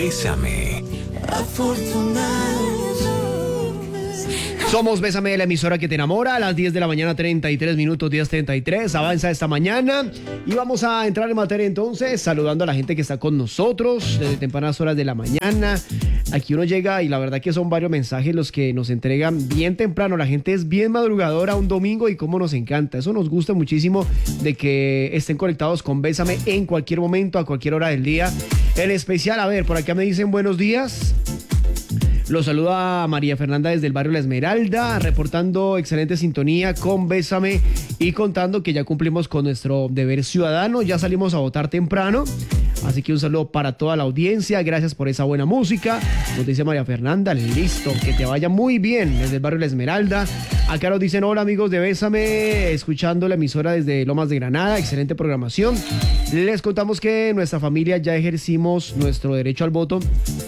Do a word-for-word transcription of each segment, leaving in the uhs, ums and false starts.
Bésame. Somos Bésame, la emisora que te enamora, a las diez de la mañana, treinta y tres minutos, diez treinta y tres, avanza esta mañana y vamos a entrar en materia entonces, saludando a la gente que está con nosotros desde tempranas horas de la mañana. Aquí uno llega y la verdad que son varios mensajes los que nos entregan bien temprano, la gente es bien madrugadora un domingo y cómo nos encanta, eso nos gusta muchísimo de que estén conectados con Bésame en cualquier momento, a cualquier hora del día. En especial, a ver, por acá me dicen buenos días. Los saluda María Fernanda desde el barrio La Esmeralda, reportando excelente sintonía con Bésame y contando que ya cumplimos con nuestro deber ciudadano, ya salimos a votar temprano, así que un saludo para toda la audiencia, gracias por esa buena música, nos dice María Fernanda, listo, que te vaya muy bien desde el barrio La Esmeralda. Acá nos dicen hola amigos de Bésame, escuchando la emisora desde Lomas de Granada, excelente programación. Les contamos que nuestra familia ya ejercimos nuestro derecho al voto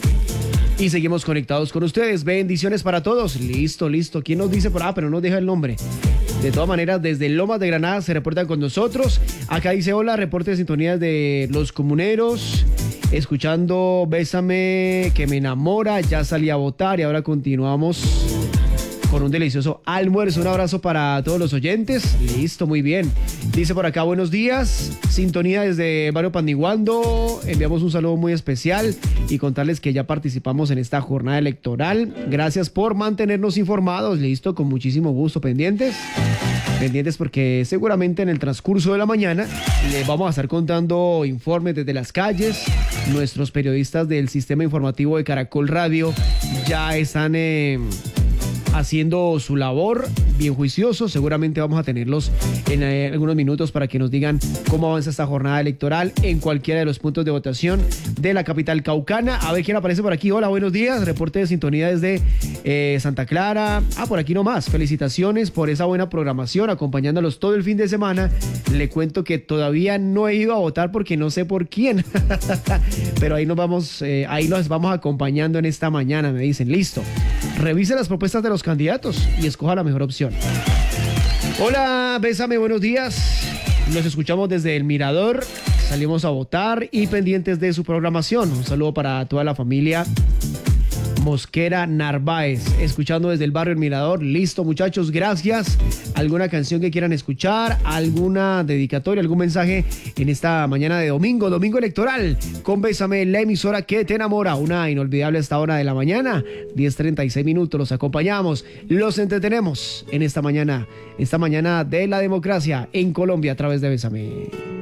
y seguimos conectados con ustedes. Bendiciones para todos. Listo, listo. ¿Quién nos dice por ah, pero no deja el nombre? De todas maneras, desde Lomas de Granada se reportan con nosotros. Acá dice hola, reporte de sintonías de los comuneros. Escuchando Bésame, que me enamora. Ya salí a votar y ahora continuamos con un delicioso almuerzo. Un abrazo para todos los oyentes. Listo, muy bien. Dice por acá, buenos días. Sintonía desde Barrio Pandiguando. Enviamos un saludo muy especial y contarles que ya participamos en esta jornada electoral. Gracias por mantenernos informados. Listo, con muchísimo gusto. Pendientes. Pendientes porque seguramente en el transcurso de la mañana les vamos a estar contando informes desde las calles. Nuestros periodistas del sistema informativo de Caracol Radio ya están Eh, haciendo su labor bien juicioso. Seguramente vamos a tenerlos en eh, algunos minutos para que nos digan cómo avanza esta jornada electoral en cualquiera de los puntos de votación de la capital caucana. A ver quién aparece por aquí. Hola, buenos días. Reporte de sintonía desde eh, Santa Clara. Ah, por aquí nomás. Felicitaciones por esa buena programación, acompañándolos todo el fin de semana. Le cuento que todavía no he ido a votar porque no sé por quién. Pero ahí nos vamos, eh, ahí los vamos acompañando en esta mañana. Me dicen, listo. Revise las propuestas de los candidatos y escoja la mejor opción. Hola, Bésame, buenos días. Nos escuchamos desde El Mirador. Salimos a votar y pendientes de su programación. Un saludo para toda la familia Mosquera Narváez, escuchando desde el barrio El Mirador. Listo, muchachos, gracias. ¿Alguna canción que quieran escuchar? ¿Alguna dedicatoria? ¿Algún mensaje en esta mañana de domingo? Domingo electoral con Bésame, la emisora que te enamora. Una inolvidable esta hora de la mañana, diez treinta y seis minutos. Los acompañamos, los entretenemos en esta mañana, esta mañana de la democracia en Colombia a través de Bésame.